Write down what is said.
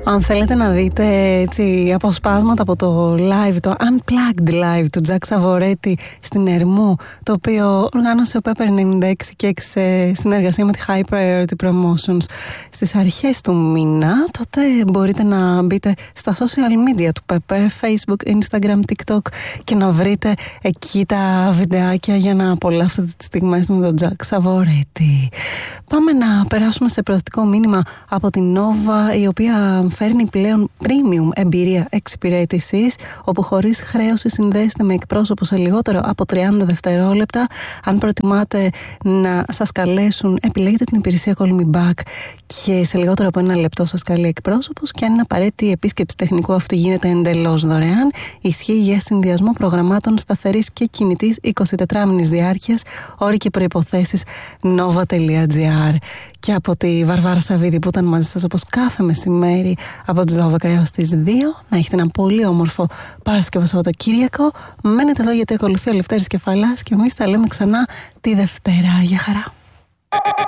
Αν θέλετε να δείτε έτσι αποσπάσματα από το live, το Unplugged live του Τζακ Σαβορέτη στην Ερμού, το οποίο οργάνωσε ο Pepper 96 και σε συνεργασία με τη High Priority Promotions στις αρχές του μήνα, τότε μπορείτε να μπείτε στα social media του Pepper, Facebook, Instagram, TikTok και να βρείτε εκεί τα βιντεάκια για να απολαύσετε τις στιγμές με τον Τζακ Σαβορέτη. Πάμε να περάσουμε σε προοδευτικό μήνυμα από την Nova, η οποία φέρνει πλέον premium εμπειρία εξυπηρέτησης, όπου χωρίς χρέωση συνδέεστε με εκπρόσωπο σε λιγότερο από 30 δευτερόλεπτα. Αν προτιμάτε να σας καλέσουν, επιλέγετε την υπηρεσία Call Me Back και σε λιγότερο από ένα λεπτό σας καλεί εκπρόσωπος, και αν είναι απαραίτητη η επίσκεψη τεχνικού, αυτή γίνεται εντελώς δωρεάν. Ισχύει για συνδυασμό προγραμμάτων σταθερής και κινητής 24μηνης διάρκειας. Όροι και προϋποθέσεις nova.gr. Και από τη Βαρβάρα Σαββίδη, που ήταν μαζί σας όπως κάθε μεσημέρι από τις 12 έως τις 2, να έχετε ένα πολύ όμορφο Παρασκευό Σαββατοκύριακο. Μένετε εδώ γιατί ακολουθεί ο Λευτέρης Κεφαλάς και εμείς τα λέμε ξανά τη Δευτέρα. Γεια χαρά.